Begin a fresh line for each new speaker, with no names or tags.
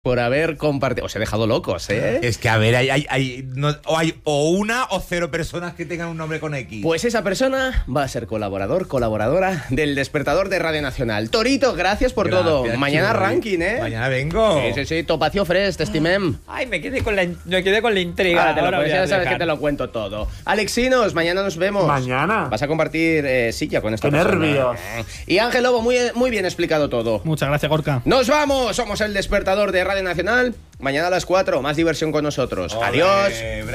por haber compartido. Os he dejado locos, ¿eh?
Es que, a ver, hay o una o cero personas que tengan un nombre con X.
Pues esa persona va a ser colaboradora del Despertador de Radio Nacional. Torito, gracias por todo. Mañana ranking, ¿eh?
Mañana vengo.
Sí, Topacio Fresh, te estimem.
Ay, me quedé con la intriga.
Ahora te lo ya sabes que te lo cuento todo. Alexinos, mañana nos vemos.
Mañana.
Vas a compartir silla con esta
¡Qué
persona.
nervios!
Y Ángel Lobo, muy bien explicado todo.
Muchas gracias, Gorka.
¡Nos vamos! Somos el Despertador de Radio Nacional. Mañana a las 4, más diversión con nosotros. Adiós.